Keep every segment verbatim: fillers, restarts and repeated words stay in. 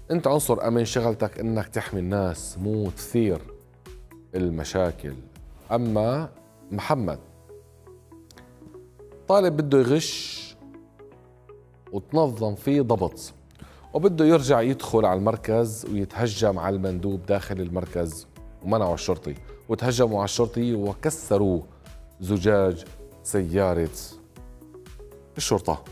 أنت عنصر أمن، شغلتك أنك تحمي الناس مو تثير المشاكل. أما محمد طالب بده يغش وتنظم فيه ضبط، وبده يرجع يدخل على المركز ويتهجم على المندوب داخل المركز، ومنعوا الشرطي وتهجموا على الشرطي وكسروا زجاج سيارة الشرطة.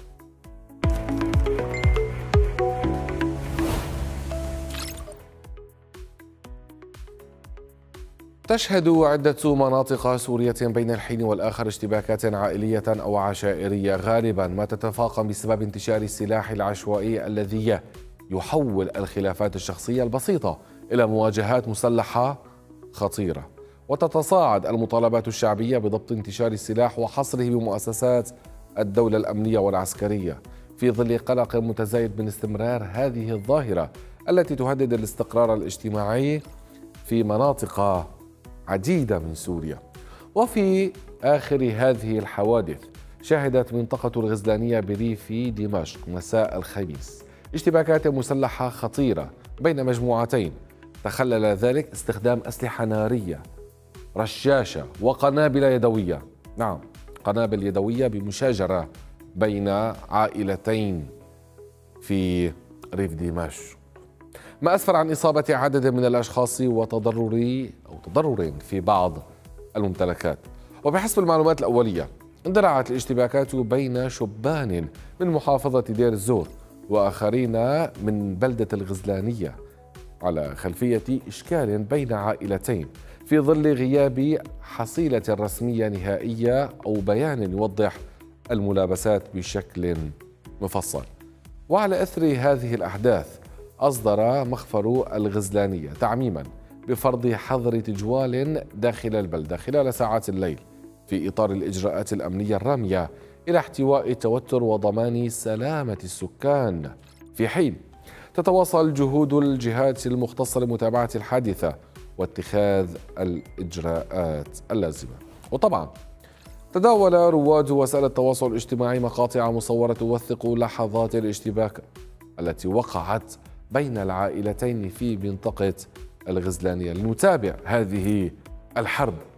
تشهد عدة مناطق سورية بين الحين والآخر اشتباكات عائلية أو عشائرية، غالبا ما تتفاقم بسبب انتشار السلاح العشوائي الذي يحول الخلافات الشخصية البسيطة إلى مواجهات مسلحة خطيرة. وتتصاعد المطالبات الشعبية بضبط انتشار السلاح وحصره بمؤسسات الدولة الأمنية والعسكرية، في ظل قلق متزايد من استمرار هذه الظاهرة التي تهدد الاستقرار الاجتماعي في مناطق عديدة من سوريا. وفي آخر هذه الحوادث شهدت منطقة الغزلانية بريف دمشق مساء الخميس اشتباكات مسلحة خطيرة بين مجموعتين، تخلل ذلك استخدام أسلحة نارية، رشاشة وقنابل يدوية. نعم، قنابل يدوية بمشاجرة بين عائلتين في ريف دمشق، ما أسفر عن إصابة عدد من الأشخاص وتضرر أو تضرر في بعض الممتلكات. وبحسب المعلومات الأولية اندلعت الاشتباكات بين شبان من محافظة دير الزور وآخرين من بلدة الغزلانية على خلفية إشكال بين عائلتين، في ظل غياب حصيلة رسمية نهائية أو بيان يوضح الملابسات بشكل مفصل. وعلى إثر هذه الأحداث أصدر مخفر الغزلانية تعميما بفرض حظر تجوال داخل البلدة خلال ساعات الليل في إطار الإجراءات الأمنية الرامية إلى احتواء التوتر وضمان سلامة السكان، في حين تتواصل جهود الجهات المختصة لمتابعة الحادثة واتخاذ الإجراءات اللازمة. وطبعا تداول رواد وسائل التواصل الاجتماعي مقاطع مصورة توثق لحظات الاشتباك التي وقعت بين العائلتين في منطقة الغزلانية. لنتابع هذه الحرب